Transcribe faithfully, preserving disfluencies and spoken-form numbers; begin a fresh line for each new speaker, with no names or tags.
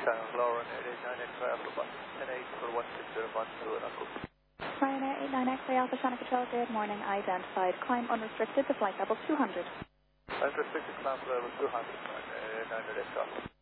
Tango Lauren eight eight nine X-ray Alpha Bus ten eight for one six zero one two and Uncle.
Ryanair eight nine X-ray Alpha Channel Control, good morning. Identified. Climb unrestricted to flight level two hundred.
Unrestricted climb level two hundred, nine hundred X Alpha.